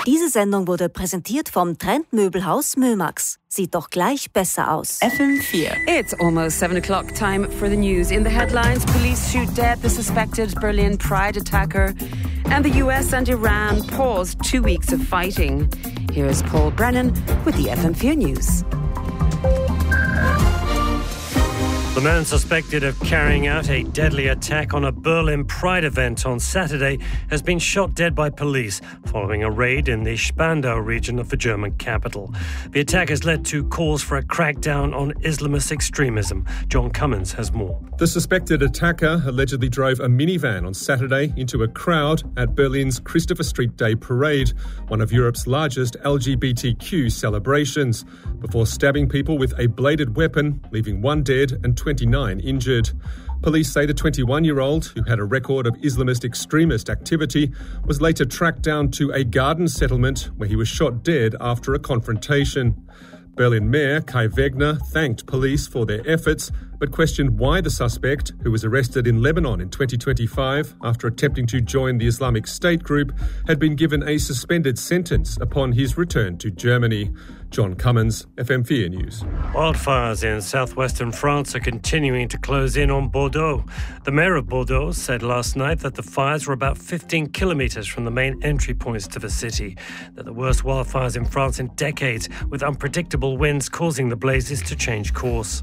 Diese Sendung wurde präsentiert vom Trendmöbelhaus Mömax. Sieht doch gleich besser aus. FM4. It's almost 7 o'clock. Time for the news. In the headlines, police shoot dead the suspected Berlin Pride attacker. And the US and Iran pause 2 weeks of fighting. Here's Paul Brennan with the FM4 News. The man suspected of carrying out a deadly attack on a Berlin Pride event on Saturday has been shot dead by police following a raid in the Spandau region of the German capital. The attack has led to calls for a crackdown on Islamist extremism. John Cummins has more. The suspected attacker allegedly drove a minivan on Saturday into a crowd at Berlin's Christopher Street Day parade, one of Europe's largest LGBTQ celebrations, before stabbing people with a bladed weapon, leaving one dead and 29 injured. Police say the 21-year-old, who had a record of Islamist extremist activity, was later tracked down to a garden settlement where he was shot dead after a confrontation. Berlin Mayor Kai Wegner thanked police for their efforts, but questioned why the suspect, who was arrested in Lebanon in 2025 after attempting to join the Islamic State group, had been given a suspended sentence upon his return to Germany. John Cummins, FM4 News. Wildfires in southwestern France are continuing to close in on Bordeaux. The mayor of Bordeaux said last night that the fires were about 15 kilometres from the main entry points to the city. They're the worst wildfires in France in decades, with unpredictable winds causing the blazes to change course.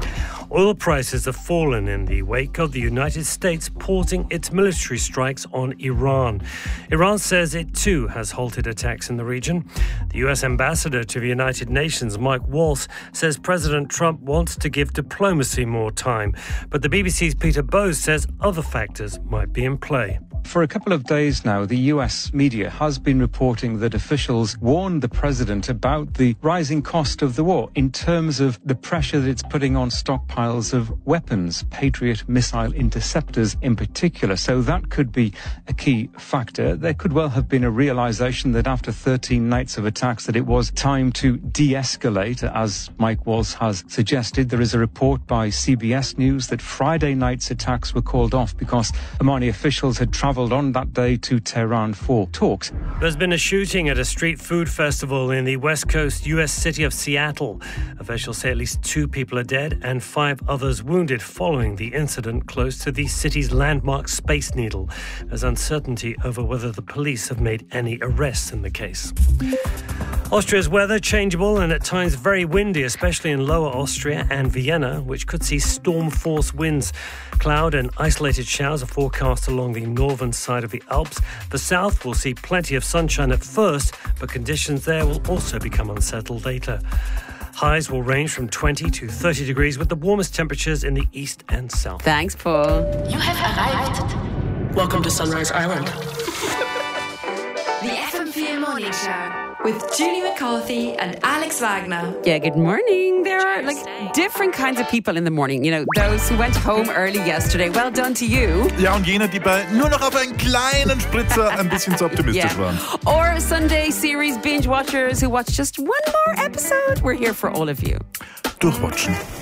Oil prices have fallen in the wake of the United States pausing its military strikes on Iran. Iran says it too has halted attacks in the region. The US ambassador to the United Nations, Mike Waltz, says President Trump wants to give diplomacy more time. But the BBC's Peter Bowes says other factors might be in play. For a couple of days now, the US media has been reporting that officials warned the president about the rising cost of the war in terms of the pressure that it's putting on stockpiles of weapons, Patriot missile interceptors in particular. So that could be a key factor. There could well have been a realization that after 13 nights of attacks that it was time to de-escalate, as Mike Waltz has suggested. There is a report by CBS News that Friday night's attacks were called off because Omani officials had travelled on that day to Tehran for talks. There's been a shooting at a street food festival in the west coast US city of Seattle. Officials say at least 2 people are dead and 5 others wounded following the incident close to the city's landmark Space Needle. There's uncertainty over whether the police have made any arrests in the case. Austria's weather changeable and at times very windy, especially in Lower Austria and Vienna, which could see storm-force winds. Cloud and isolated showers are forecast along the northern side of the Alps. The south will see plenty of sunshine at first, but conditions there will also become unsettled later. Highs will range from 20 to 30 degrees with the warmest temperatures in the east and south. Thanks, Paul. You have arrived. Welcome to Sunrise Island. The FM4 Morning Show with Julie McCarthy and Alex Wagner. Yeah, good morning. There are different kinds of people in the morning. You know, those who went home early yesterday. Well done to you. Ja, und jene, die bei nur noch auf einen kleinen Spritzer ein bisschen zu optimistisch waren. Or Sunday series binge watchers who watch just one more episode. We're here for all of you. Durchwatschen.